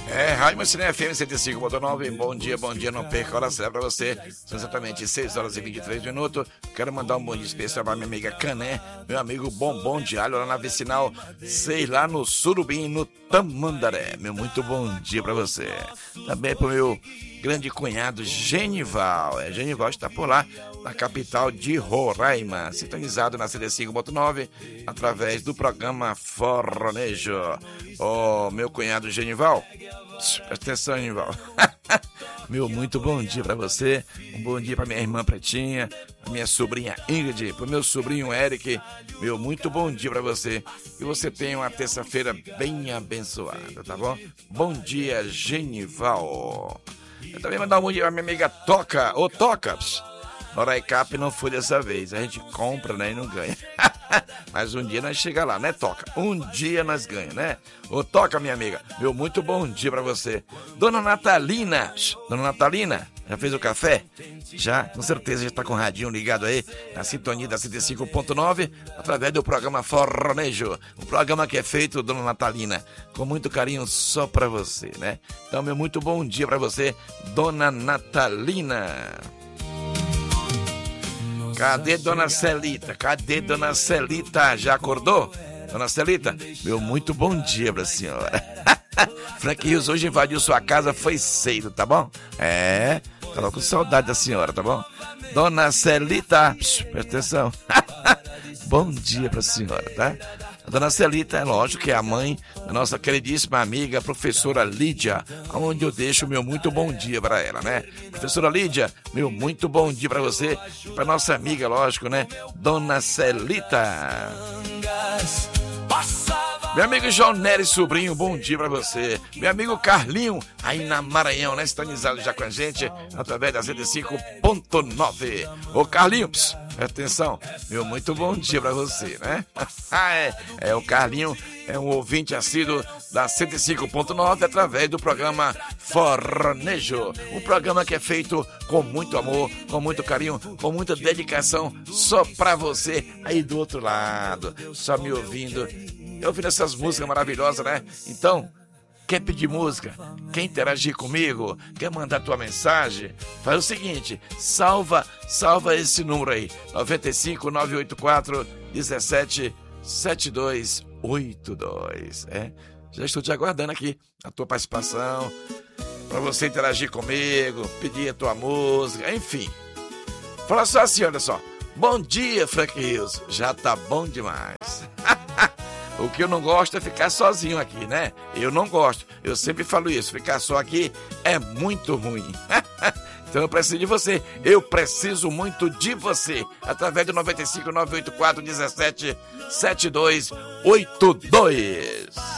Rádio Maceió FM 105.9, bom dia, não perca a hora certa pra você. São exatamente 6 horas e 23 minutos. Quero mandar um bom dia especial pra minha amiga Cané, meu amigo Bombom de Alho, lá na vicinal, sei lá no Surubim, no Tamandaré. Meu muito bom dia pra você. Também pro meu grande cunhado Genival. Genival está por lá, na capital de Roraima, sintonizado na CD5.9, através do programa Forronejo. Meu cunhado Genival, presta atenção, Genival. Meu muito bom dia pra você. Um bom dia pra minha irmã Pretinha, pra minha sobrinha Ingrid, pro meu sobrinho Eric. Meu muito bom dia pra você. Que você tenha uma terça-feira bem abençoada, tá bom? Bom dia, Genival. Eu também mandar um bom dia pra minha amiga Toca. Ô, Toca, Noraicap não foi dessa vez. A gente compra, né, e não ganha. Mas um dia nós chega lá, né, Toca? Um dia nós ganha, né? Ô, Toca, minha amiga, meu muito bom dia pra você. Dona Natalina, já fez o café? Já, com certeza já tá com o radinho ligado aí, na sintonia da 105.9, através do programa Forronejo. Um programa que é feito, Dona Natalina, com muito carinho só pra você, né? Então, meu muito bom dia pra você, Dona Natalina. Cadê Dona Celita? Já acordou? Dona Celita, meu muito bom dia pra senhora. Frank Rios hoje invadiu sua casa, foi cedo, tá bom? Tava com saudade da senhora, tá bom? Dona Celita, presta atenção. Bom dia pra senhora, tá? A Dona Celita, é lógico que é a mãe da nossa queridíssima amiga, professora Lídia, onde eu deixo o meu muito bom dia para ela, né? Professora Lídia, meu muito bom dia para você, para nossa amiga, lógico, né? Dona Celita. Meu amigo João Nery Sobrinho, bom dia pra você. Meu amigo Carlinho, aí na Maranhão, né? Sintonizado já com a gente, através da 105.9. Ô Carlinho, presta atenção, meu muito bom dia pra você, né? O Carlinho é um ouvinte assíduo da 105.9 através do programa Forronejo. Um programa que é feito com muito amor, com muito carinho, com muita dedicação, só pra você aí do outro lado, só me ouvindo essas músicas maravilhosas, né? Então, quer pedir música? Quer interagir comigo? Quer mandar tua mensagem? Faz o seguinte, salva esse número aí, 95 984 17 7282. Já estou te aguardando aqui, a tua participação, para você interagir comigo, pedir a tua música, enfim. Fala só assim, olha só. Bom dia, Frank Rios. Já tá bom demais. O que eu não gosto é ficar sozinho aqui, né? Eu não gosto. Eu sempre falo isso. Ficar só aqui é muito ruim. Então eu preciso de você. Eu preciso muito de você. Através do 95 984 17 7282.